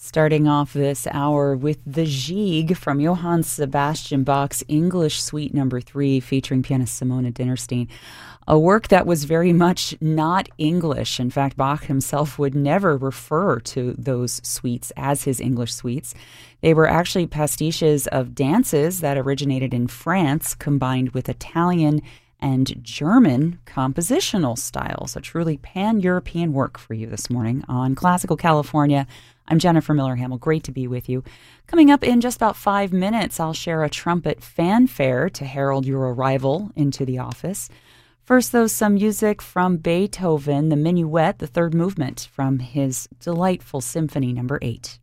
Starting off this hour with the Gigue from Johann Sebastian Bach's English Suite No. 3 featuring pianist Simona Dinnerstein, a work that was very much not English. In fact, Bach himself would never refer to those suites as his English suites. They were actually pastiches of dances that originated in France combined with Italian and German compositional styles. A truly pan-European work for you this morning on Classical California. I'm Jennifer Miller-Hamill. Great to be with you. Coming up in just about 5 minutes, I'll share a trumpet fanfare to herald your arrival into the office. First, though, some music from Beethoven, the Minuet, the third movement from his delightful Symphony No. 8.